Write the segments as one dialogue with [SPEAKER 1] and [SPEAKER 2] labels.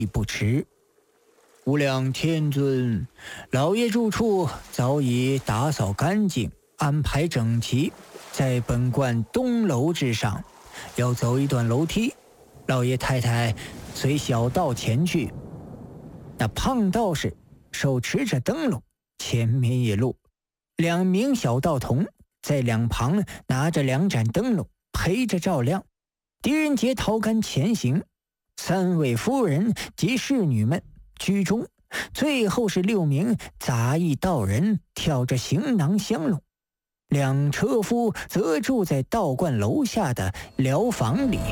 [SPEAKER 1] 不迟。无量天尊，老爷住处早已打扫干净，安排整齐，在本观东楼之上，要走一段楼梯，老爷太太随小道前去。那胖道士手持着灯笼，前面一路2名小道童在两旁拿着2盏灯笼陪着照亮。狄仁杰逃杆前行，3位夫人及侍女们居中，最后是6名杂役道人挑着行囊香笼，2车夫则住在道观楼下的疗房里。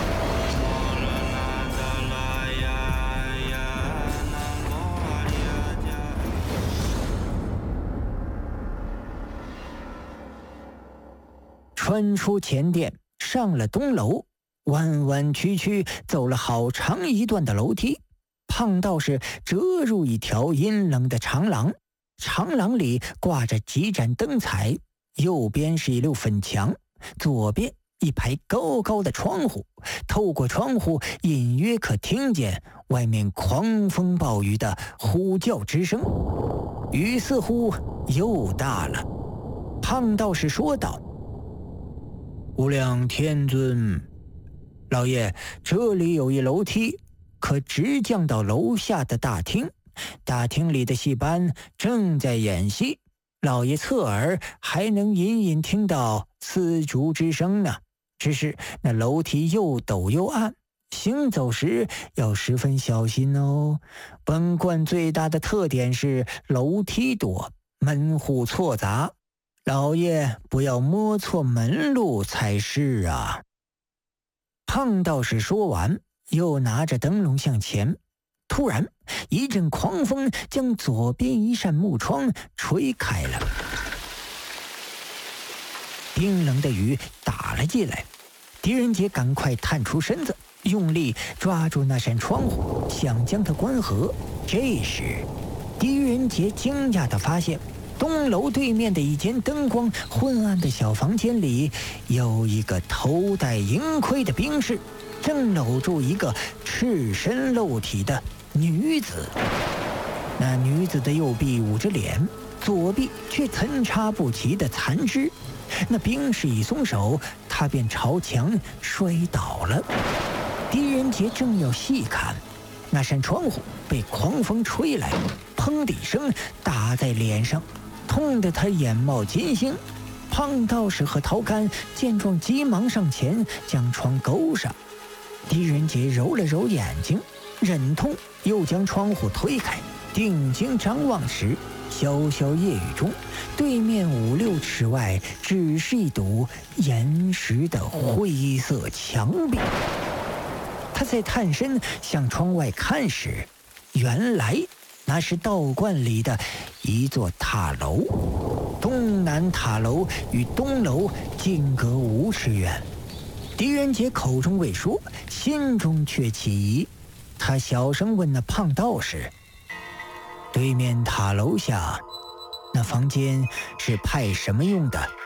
[SPEAKER 1] 穿出前殿，上了东楼，弯弯曲曲走了好长一段的楼梯，胖道士折入一条阴冷的长廊，长廊里挂着几盏灯彩，右边是一溜粉墙，左边一排高高的窗户，透过窗户隐约可听见外面狂风暴雨的呼叫之声，雨似乎又大了。胖道士说道：无量天尊，老爷，这里有一楼梯，可直降到楼下的大厅。大厅里的戏班正在演戏，老爷侧耳还能隐隐听到丝竹之声呢。只是那楼梯又陡又暗，行走时要十分小心哦。本观最大的特点是楼梯多，门户错杂，老爷不要摸错门路才是啊。胖道士说完，又拿着灯笼向前。突然一阵狂风将左边一扇木窗吹开了，冰冷的雨打了进来。狄仁杰赶快探出身子，用力抓住那扇窗户，想将它关合。这时狄仁杰惊讶地发现，东楼对面的一间灯光昏暗的小房间里，有一个头戴银盔的兵士，正搂住一个赤身露体的女子。那女子的右臂捂着脸，左臂却参差不齐的残肢。那兵士一松手，他便朝墙摔倒了。狄仁杰正要细看，那扇窗户被狂风吹来，砰的一声打在脸上，痛得他眼冒金星。胖道士和陶干见状急忙上前将窗勾上。狄仁杰揉了揉眼睛，忍痛又将窗户推开，定睛张望时，潇潇夜雨中，对面5、6尺外只是一堵岩石的灰色墙壁。他在探身向窗外看时，原来那是道观里的一座塔楼，东南塔楼与东楼间隔5尺远。狄仁杰口中未说，心中却起疑。他小声问那胖道士：对面塔楼下那房间是派什么用的？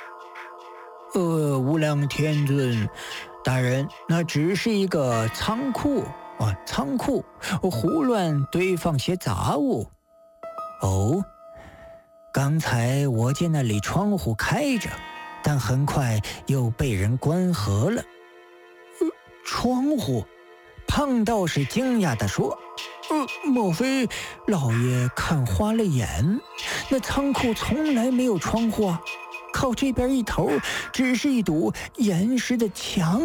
[SPEAKER 1] 无量天尊大人，那只是一个仓库，胡乱堆放些杂物。哦，刚才我见那里窗户开着，但很快又被人关合了。窗户？胖道士惊讶地说：莫非老爷看花了眼？那仓库从来没有窗户啊，靠这边一头只是一堵岩石的墙。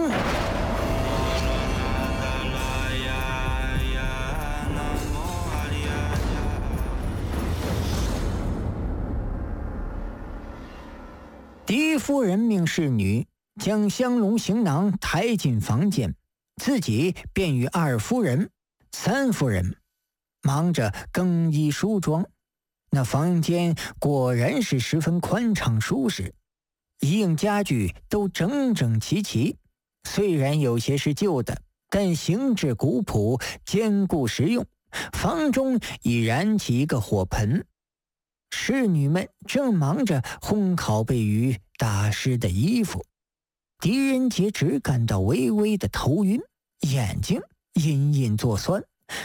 [SPEAKER 1] 狄夫人命侍女将香笼行囊抬进房间，自己便与2夫人、3夫人忙着更衣梳妆。那房间果然是十分宽敞舒适，一应家具都整整齐齐，虽然有些是旧的，但形制古朴，坚固实用。房中已燃起一个火盆，侍女们正忙着烘烤被雨打湿的衣服。狄仁杰只感到微微的头晕，眼睛隐隐作酸。